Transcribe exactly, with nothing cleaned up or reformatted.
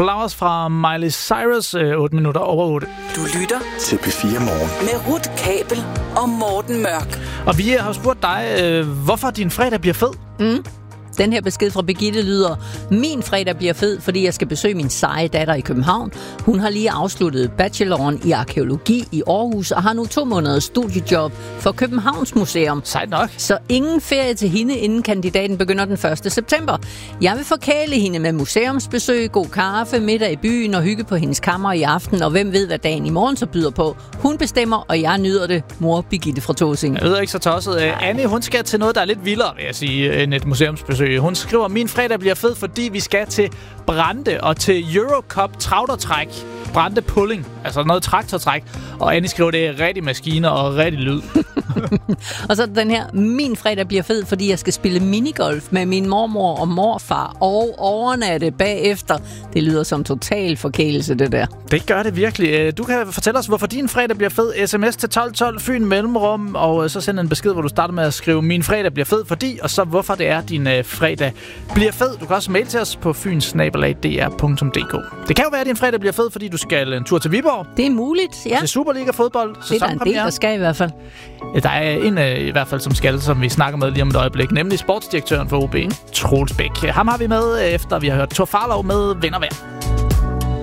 Flowers fra Miley Cyrus, otte minutter over otte. Du lytter til P fire Morgen med Ruth Kabel og Morten Mørk. Og vi har spurgt dig, hvorfor din fredag bliver fed? Mm. Den her besked fra Birgitte lyder: min fredag bliver fed, fordi jeg skal besøge min seje datter i København. Hun har lige afsluttet bacheloren i arkæologi i Aarhus og har nu to måneders studiejob for Københavns Museum. Sejt nok. Så ingen ferie til hende, inden kandidaten begynder den første september. Jeg vil forkæle hende med museumsbesøg, god kaffe, middag i byen og hygge på hendes kammer i aften. Og hvem ved, hvad dagen i morgen så byder på. Hun bestemmer, og jeg nyder det. Mor Birgitte fra Tåsinge. Jeg ved ikke så tosset. Annie, hun skal til noget, der er lidt vildere, vil jeg sige, end et museumsbesøg. Hun skriver, min fredag bliver fed, fordi vi skal til Brande og til Eurocup traktortræk. Brande pulling, altså noget traktortræk. Og Annie skriver, det er rigtig maskiner og rigtig lyd. Og så den her, min fredag bliver fed, fordi jeg skal spille minigolf med min mormor og morfar og overnatte bagefter. Det lyder som total forkælelse, det der. Det gør det virkelig. Du kan fortælle os, hvorfor din fredag bliver fed. Sms til tolv tolv, Fyn mellemrum, og så send en besked, hvor du starter med at skrive, min fredag bliver fed, fordi, og så hvorfor det er, din fredag bliver fed. Du kan også mail til os på fyns snabel-a d r punktum d k. Det kan jo være, at din fredag bliver fed, fordi du skal en tur til Viborg. Det er muligt, ja. Til Superliga-fodbold. Det er der en del, der skal i hvert fald. Der er en i hvert fald, som skal, som vi snakker med lige om et øjeblik, nemlig sportsdirektøren for O B, Troels Bæk. Ham har vi med, efter vi har hørt Thor Farlov med Vind og Vejr.